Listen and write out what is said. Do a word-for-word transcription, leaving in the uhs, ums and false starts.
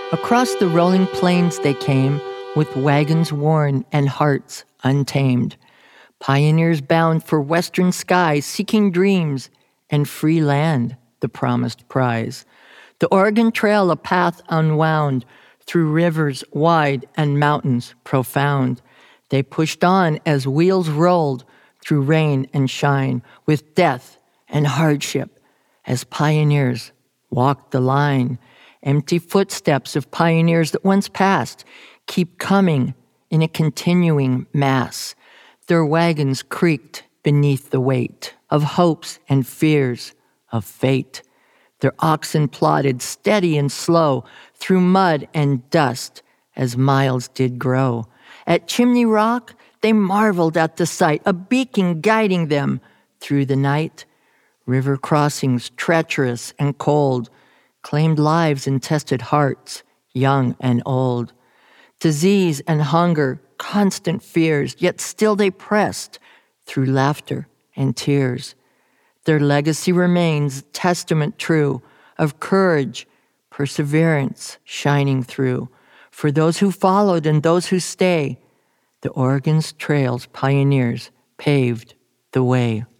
Across the rolling plains they came, with wagons worn and hearts untamed. Pioneers bound for western skies, seeking dreams and free land, the promised prize. The Oregon Trail a path unwound, through rivers wide and mountains profound. They pushed on as wheels rolled, through rain and shine, with death and hardship, as pioneers walked the line. Empty footsteps of pioneers that once passed keep coming in a continuing mass. Their wagons creaked beneath the weight of hopes and fears of fate. Their oxen plodded steady and slow through mud and dust as miles did grow. At Chimney Rock, they marveled at the sight, a beacon guiding them through the night. River crossings treacherous and cold claimed lives and tested hearts, young and old. Disease and hunger, constant fears, yet still they pressed through laughter and tears. Their legacy remains testament true of courage, perseverance shining through. For those who followed and those who stay, the Oregon's trails pioneers paved the way.